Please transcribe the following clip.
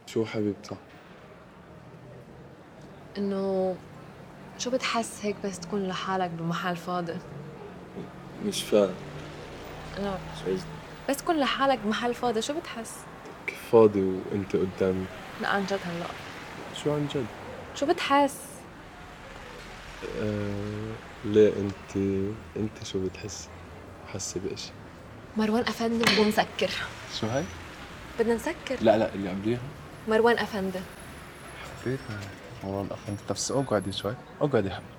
شو حبيبتي؟ إنه شو بتحس هيك بس تكون لحالك بمحل فاضي؟ مش فاهم. لا بس تكون لحالك بمحل فاضي شو بتحس؟ كيف فاضي وانت قدامي؟ لا عن جد هلأ شو عن جد؟ شو بتحس؟ ليه انت شو بتحسي؟ حاسة بإشي؟ مروان أفندي بدنا نسكر. شو هاي؟ بدنا نسكر. لا لا اللي قبليها. مروان أفندي. حبيبي. مروان أخ، انت بس اقعدي شوي، اقعدي حبيبي.